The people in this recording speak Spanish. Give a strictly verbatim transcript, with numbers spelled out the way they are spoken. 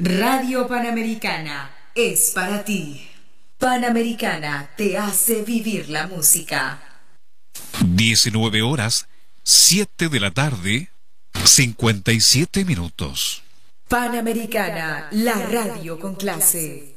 Radio Panamericana es para ti. Panamericana te hace vivir la música. diecinueve horas, siete de la tarde, cincuenta y siete minutos. Panamericana, la radio con clase.